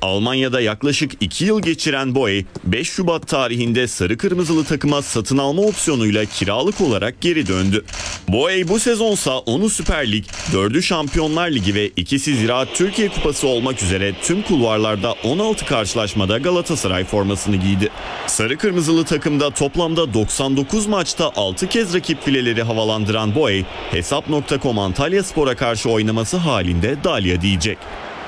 Almanya'da yaklaşık 2 yıl geçiren Boey, 5 Şubat tarihinde sarı kırmızılı takıma satın alma opsiyonuyla kiralık olarak geri döndü. Boey bu sezonsa 10'u Süper Lig, 4'ü Şampiyonlar Ligi ve ikisi Ziraat Türkiye Kupası olmak üzere tüm kulvarlarda 16 karşılaşmada Galatasaray formasını giydi. Sarı kırmızılı takımda toplamda 99 maçta 6 kez rakip fileleri havalandıran Boey, Hesap.com Antalyaspor'a karşı oynaması halinde Dalya diyecek.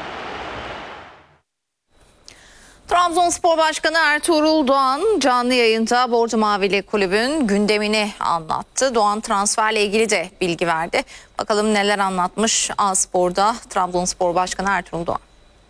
Trabzonspor Başkanı Ertuğrul Doğan canlı yayında Bordo Mavili Kulübün gündemini anlattı. Doğan transferle ilgili de bilgi verdi. Bakalım neler anlatmış A-Spor'da Trabzonspor Başkanı Ertuğrul Doğan.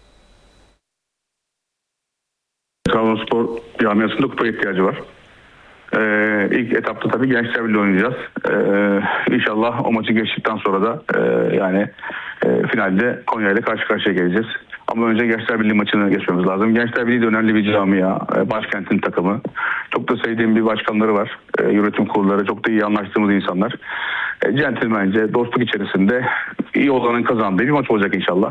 Trabzonspor camiasında kupa ihtiyacı var. İlk etapta tabii Gençler Birliği oynayacağız. İnşallah o maçı geçtikten sonra da finalde Konya ile karşı karşıya geleceğiz. Ama önce Gençler Birliği maçını geçmemiz lazım. Gençler Birliği de önemli bir camia, başkentin takımı. Çok da sevdiğim bir başkanları var. Yönetim kurulları, çok da iyi anlaştığımız insanlar. Centilmence, dostluk içerisinde iyi olanın kazandığı bir maç olacak inşallah.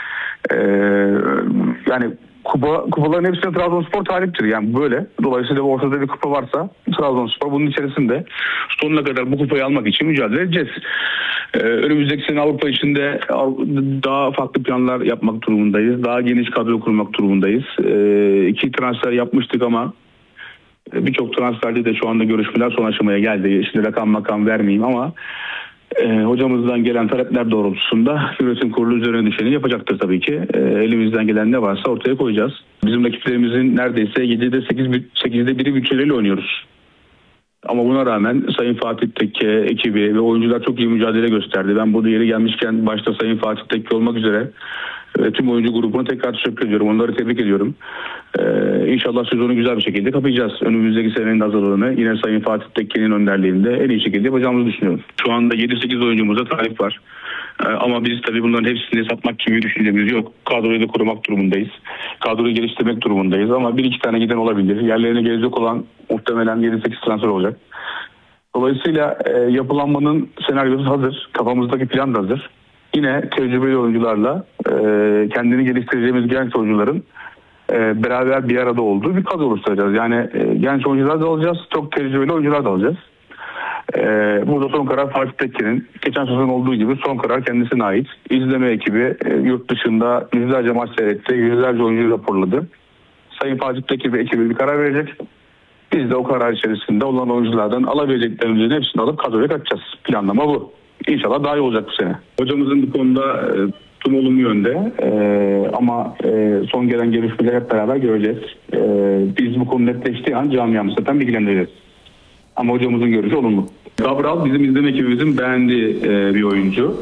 Yani kupaların hepsine Trabzonspor taliptir. Yani böyle. Dolayısıyla ortada bir kupa varsa Trabzonspor bunun içerisinde sonuna kadar bu kupayı almak için mücadele edeceğiz. Önümüzdeki sene Avrupa içinde daha farklı planlar yapmak durumundayız. Daha geniş kadro kurmak durumundayız. 2 transfer yapmıştık ama birçok transferde de şu anda görüşmeler son aşamaya geldi. Şimdi rakam vermeyeyim ama hocamızdan gelen talepler doğrultusunda yönetim kurulu üzerine düşeni yapacaktır tabii ki. Elimizden gelen ne varsa ortaya koyacağız. Bizim rakiplerimizin neredeyse 7'de 8'de 1'i bütçeleriyle oynuyoruz. Ama buna rağmen Sayın Fatih Tekke ekibi ve oyuncular çok iyi mücadele gösterdi. Ben bu yeri gelmişken başta Sayın Fatih Tekke olmak üzere tüm oyuncu grubunu tekrar teşekkür ediyorum. Onları tebrik ediyorum. İnşallah sezonu güzel bir şekilde kapayacağız. Önümüzdeki senenin hazırlığını yine Sayın Fatih Tekke'nin önderliğinde en iyi şekilde yapacağımızı düşünüyorum. Şu anda 7-8 oyuncumuza talip var. Ama biz tabii bunların hepsini satmak gibi bir düşüncemiz yok. Kadroyu da korumak durumundayız. Kadroyu geliştirmek durumundayız ama 1-2 tane giden olabilir. Yerlerine gelecek olan muhtemelen 7-8 transfer olacak. Dolayısıyla yapılanmanın senaryosu hazır. Kafamızdaki plan da hazır. Yine tecrübeli oyuncularla kendini geliştireceğimiz genç oyuncuların beraber bir arada olduğu bir kadro oluşturacağız. Yani genç oyuncular da alacağız, çok tecrübeli oyuncular da alacağız. Burada son karar Fatih Tekke'nin geçen sezon olduğu gibi son karar kendisine ait. İzleme ekibi yurt dışında yüzlerce maç seyretti, yüzlerce oyuncu raporladı. Sayın Fatih Tekke ve ekibi bir karar verecek. Biz de o karar içerisinde olan oyunculardan alabileceklerimizin hepsini alıp kadroya katacağız. Planlama bu. İnşallah daha iyi olacak bu sene. Hocamızın bu konuda tüm olumlu yönde ama son gelen gelişmeleri hep beraber göreceğiz. Biz bu konu netleştiği an camiamızı zaten bilgilendireceğiz. Ama hocamızın görüşü olumlu. Cabral bizim izleme ekibimizin beğendiği bir oyuncu.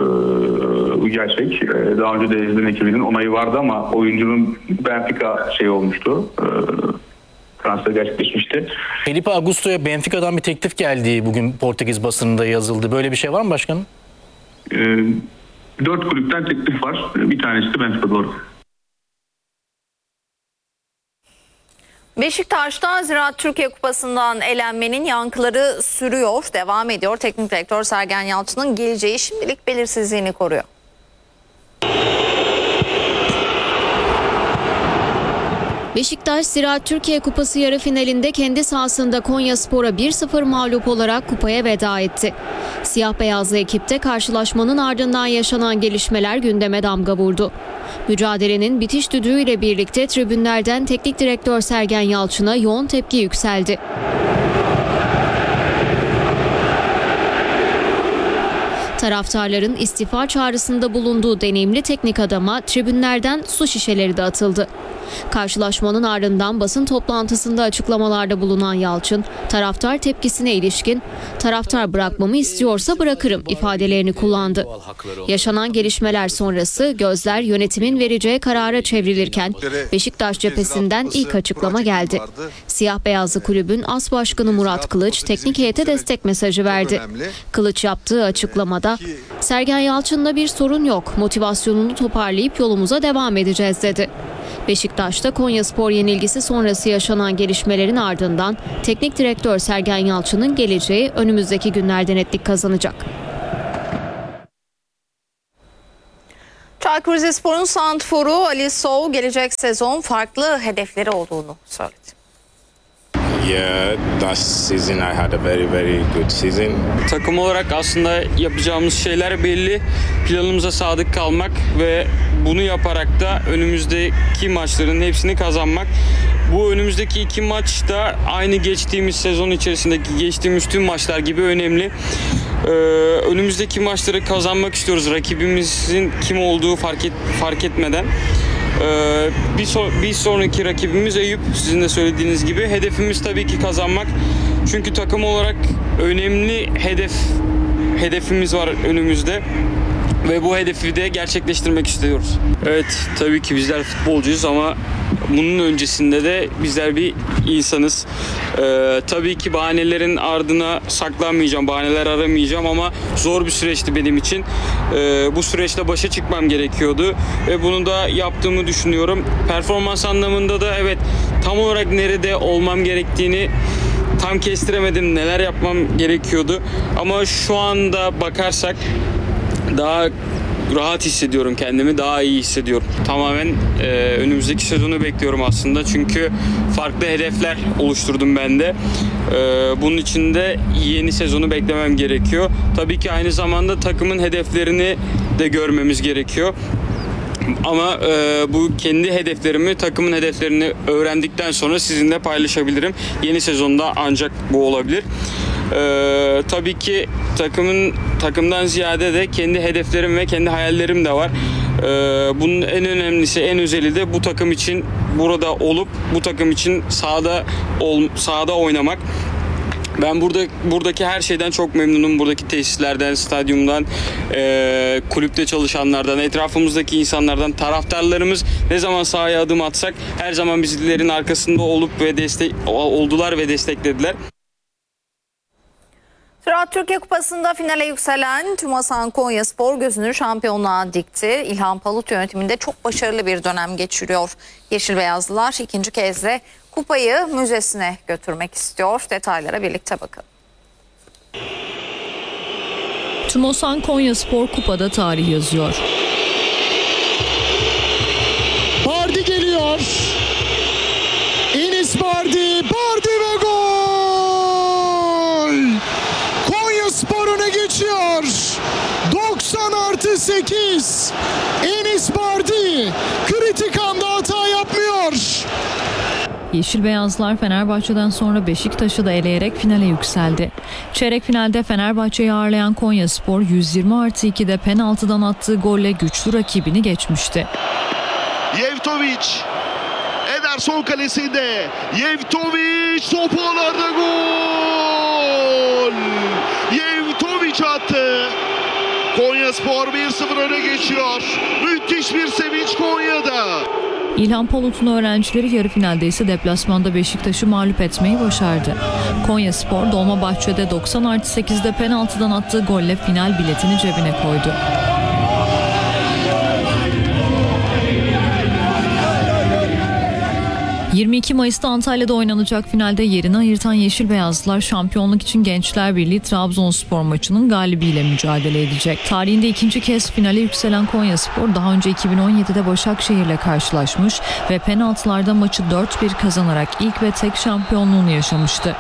Bu gerçek. Daha önce de izleme ekibinin onayı vardı ama oyuncunun Benfica olmuştu. Transfer gerçekleşmişti. Felipe Augusto'ya Benfica'dan bir teklif geldi, bugün Portekiz basınında yazıldı. Böyle bir şey var mı başkanım? 4 kulüpten teklif var. Bir tanesi de Benfica, doğru. Beşiktaş'ta Ziraat Türkiye Kupası'ndan elenmenin yankıları sürüyor, devam ediyor. Teknik direktör Sergen Yalçın'ın geleceği şimdilik belirsizliğini koruyor. Beşiktaş, Ziraat Türkiye Kupası yarı finalinde kendi sahasında Konyaspor'a 1-0 mağlup olarak kupaya veda etti. Siyah beyazlı ekipte karşılaşmanın ardından yaşanan gelişmeler gündeme damga vurdu. Mücadelenin bitiş düdüğüyle birlikte tribünlerden teknik direktör Sergen Yalçın'a yoğun tepki yükseldi. Taraftarların istifa çağrısında bulunduğu deneyimli teknik adama tribünlerden su şişeleri de atıldı. Karşılaşmanın ardından basın toplantısında açıklamalarda bulunan Yalçın, taraftar tepkisine ilişkin "taraftar bırakmamı istiyorsa bırakırım" ifadelerini kullandı. Yaşanan gelişmeler sonrası gözler yönetimin vereceği karara çevrilirken Beşiktaş cephesinden ilk açıklama geldi. Siyah beyazlı kulübün as başkanı Murat Kılıç teknik heyete destek mesajı verdi. Kılıç yaptığı açıklamada "Sergen Yalçın'la bir sorun yok, motivasyonunu toparlayıp yolumuza devam edeceğiz" dedi. Beşiktaş'ta Konyaspor yenilgisi sonrası yaşanan gelişmelerin ardından teknik direktör Sergen Yalçın'ın geleceği önümüzdeki günlerde netlik kazanacak. Çaykur Rizespor'un santrforu Ali Sow gelecek sezon farklı hedefleri olduğunu söyledi. Yeah, last season I had a very, very good season. Takım olarak aslında yapacağımız şeyler belli. Planımıza sadık kalmak ve bunu yaparak da önümüzdeki maçların hepsini kazanmak. Bu önümüzdeki 2 maç da aynı geçtiğimiz sezon içerisindeki geçtiğimiz tüm maçlar gibi önemli. Önümüzdeki maçları kazanmak istiyoruz. Rakibimizin kim olduğu fark etmeden. Bir sonraki rakibimiz Eyüp, sizin de söylediğiniz gibi. Hedefimiz tabii ki kazanmak. Çünkü takım olarak önemli hedefimiz var önümüzde. Ve bu hedefi de gerçekleştirmek istiyoruz. Evet, tabii ki bizler futbolcuyuz ama bunun öncesinde de bizler bir insanız. Tabii ki bahanelerin ardına saklanmayacağım, bahaneler aramayacağım ama zor bir süreçti benim için. Bu süreçte başa çıkmam gerekiyordu ve bunu da yaptığımı düşünüyorum. Performans anlamında da evet, tam olarak nerede olmam gerektiğini tam kestiremedim, neler yapmam gerekiyordu. Ama şu anda bakarsak daha rahat hissediyorum kendimi, daha iyi hissediyorum. Tamamen önümüzdeki sezonu bekliyorum aslında çünkü farklı hedefler oluşturdum ben de. Bunun için de yeni sezonu beklemem gerekiyor. Tabii ki aynı zamanda takımın hedeflerini de görmemiz gerekiyor. Ama bu kendi hedeflerimi, takımın hedeflerini öğrendikten sonra sizinle paylaşabilirim. Yeni sezonda ancak bu olabilir. Tabii ki takımdan ziyade de kendi hedeflerim ve kendi hayallerim de var. Bunun en önemlisi, en özeli de bu takım için burada olup bu takım için sahada oynamak. Ben buradaki her şeyden çok memnunum. Buradaki tesislerden, stadyumdan, kulüpte çalışanlardan, etrafımızdaki insanlardan, taraftarlarımız ne zaman sahaya adım atsak her zaman bizlerin arkasında oldular ve desteklediler. Ziraat Türkiye Kupası'nda finale yükselen TÜMASAN Konyaspor gözünü şampiyonluğa dikti. İlhan Palut yönetiminde çok başarılı bir dönem geçiriyor. Yeşil Beyazlılar ikinci kez de kupayı müzesine götürmek istiyor. Detaylara birlikte bakalım. TÜMASAN Konyaspor kupada tarih yazıyor. Bardi geliyor. Enis Bardi ve gol! Konyaspor öne geçiyor. 90+8. Enis Bardi kritik anda hata yapmıyor. Yeşil Beyazlar Fenerbahçe'den sonra Beşiktaş'ı da eleyerek finale yükseldi. Çeyrek finalde Fenerbahçe'yi ağırlayan Konyaspor 120+2'de penaltıdan attığı golle güçlü rakibini geçmişti. Yevtovic, Ederson kalesinde. Yevtovic topu ağlarda, gol! Yevtovic attı. Konyaspor 1-0 öne geçiyor. Müthiş bir sevinç Konya'da. İlhan Palut'un öğrencileri yarı finalde ise deplasmanda Beşiktaş'ı mağlup etmeyi başardı. Konyaspor Dolmabahçe'de 90+8'de penaltıdan attığı golle final biletini cebine koydu. ...22 Mayıs'ta Antalya'da oynanacak finalde yerini ayırtan Yeşil Beyazlılar şampiyonluk için Gençler Birliği Trabzonspor maçının galibiyle mücadele edecek. Tarihinde ikinci kez finale yükselen Konyaspor daha önce 2017'de Başakşehir'le karşılaşmış ve penaltılarda maçı 4-1 kazanarak ilk ve tek şampiyonluğunu yaşamıştı.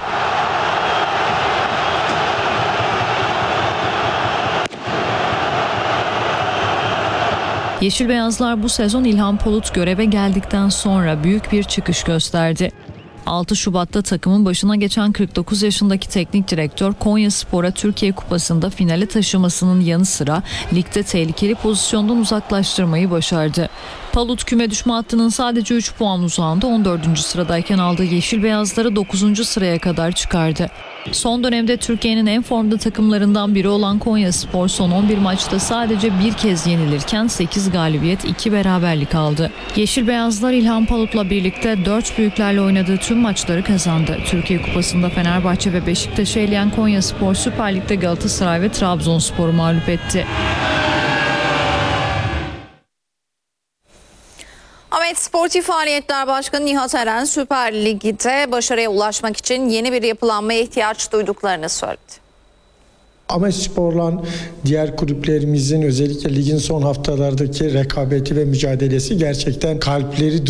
Yeşil Beyazlar bu sezon İlhan Palut göreve geldikten sonra büyük bir çıkış gösterdi. 6 Şubat'ta takımın başına geçen 49 yaşındaki teknik direktör Konyaspor'a Türkiye Kupası'nda finale taşımasının yanı sıra ligde tehlikeli pozisyondan uzaklaştırmayı başardı. Palut küme düşme hattının sadece 3 puan uzağında 14. sıradayken aldığı Yeşil Beyazları 9. sıraya kadar çıkardı. Son dönemde Türkiye'nin en formda takımlarından biri olan Konyaspor son 11 maçta sadece bir kez yenilirken 8 galibiyet 2 beraberlik aldı. Yeşil Beyazlar İlhan Palut'la birlikte 4 büyüklerle oynadığı tüm maçları kazandı. Türkiye Kupası'nda Fenerbahçe ve Beşiktaş'ı eleyen Konyaspor Süper Lig'de Galatasaray ve Trabzonspor'u mağlup etti. Ahmet Sportif Faaliyetler Başkanı Nihat Eren Süper Lig'de başarıya ulaşmak için yeni bir yapılanmaya ihtiyaç duyduklarını söyledi. Ahmetspor'la diğer kulüplerimizin özellikle ligin son haftalardaki rekabeti ve mücadelesi gerçekten kalpleri